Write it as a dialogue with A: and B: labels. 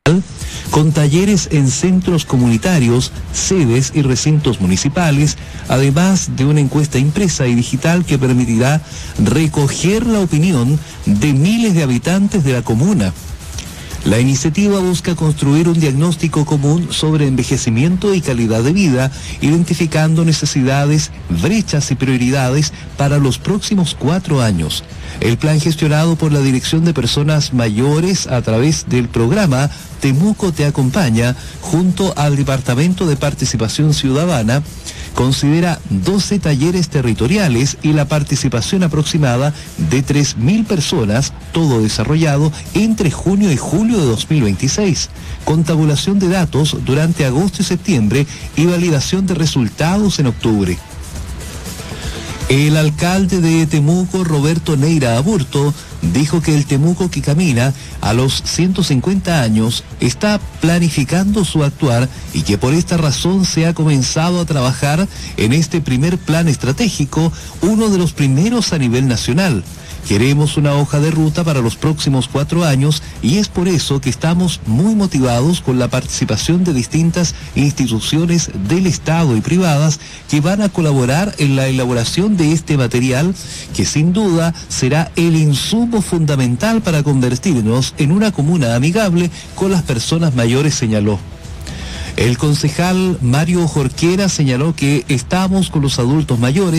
A: con talleres en centros comunitarios, sedes y recintos municipales, además de una encuesta impresa y digital que permitirá recoger la opinión de miles de habitantes de la comuna. La iniciativa busca construir un diagnóstico común sobre envejecimiento y calidad de vida, identificando necesidades, brechas y prioridades para los próximos 4 años. El plan, gestionado por la Dirección de Personas Mayores a través del programa Temuco Te Acompaña, junto al Departamento de Participación Ciudadana, considera 12 talleres territoriales y la participación aproximada de 3.000 personas, todo desarrollado entre junio y julio de 2026, con tabulación de datos durante agosto y septiembre y validación de resultados en octubre. El alcalde de Temuco, Roberto Neira Aburto, dijo que el Temuco que camina a los 150 años está planificando su actuar y que por esta razón se ha comenzado a trabajar en este primer plan estratégico, uno de los primeros a nivel nacional. Queremos una hoja de ruta para los próximos 4 años y es por eso que estamos muy motivados con la participación de distintas instituciones del Estado y privadas que van a colaborar en la elaboración de este material, que sin duda será el insumo fundamental para convertirnos en una comuna amigable con las personas mayores, señaló. El concejal Mario Jorquera señaló que estamos con los adultos mayores